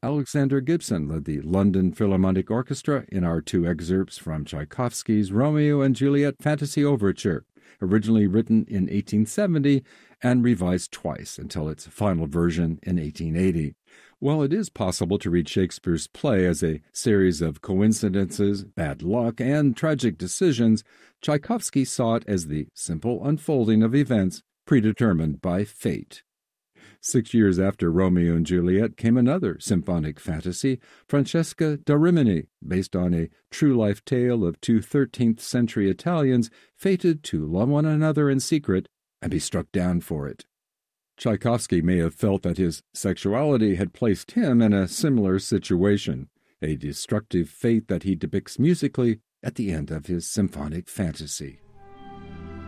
Alexander Gibson led the London Philharmonic Orchestra in our two excerpts from Tchaikovsky's Romeo and Juliet Fantasy Overture, originally written in 1870 and revised twice until its final version in 1880. While it is possible to read Shakespeare's play as a series of coincidences, bad luck, and tragic decisions, Tchaikovsky saw it as the simple unfolding of events predetermined by fate. 6 years after Romeo and Juliet came another symphonic fantasy, Francesca da Rimini, based on a true-life tale of two 13th-century Italians fated to love one another in secret and be struck down for it. Tchaikovsky may have felt that his sexuality had placed him in a similar situation, a destructive fate that he depicts musically at the end of his symphonic fantasy.